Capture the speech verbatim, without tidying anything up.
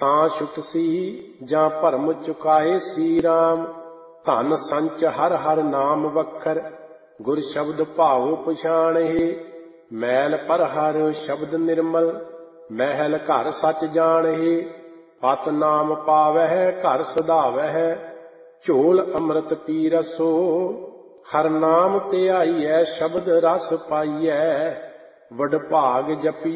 ਤਾਂ ਛੁਟਸੀ ਜਾਂ ਭਰਮ ਚੁਕਾਏ ਸੀ ਰਾਮ। ਧਨ ਸੰਚ ਹਰ ਹਰ ਨਾਮ ਵਖਰ, ਗੁਰ ਸ਼ਬਦ ਭਾਉ ਪਛਾਣਹਿ। ਮੈਲ ਪਰ ਹਰ ਸ਼ਬਦ ਨਿਰਮਲ, ਮਹਿਲ ਘਰ ਸਚ ਜਾਣਹਿ। ਪਤ ਨਾਮ ਪਾਵਹਿ ਘਰ ਸਧਾਵਹਿ, ਝੋਲ ਅੰਮ੍ਰਿਤ ਪੀ ਰਸੋ। ਹਰ ਨਾਮ ਧਿਆਈਐ ਸ਼ਬਦ ਰਸ ਪਾਈਐ, ਵਡਭਾਗ ਜਪੀ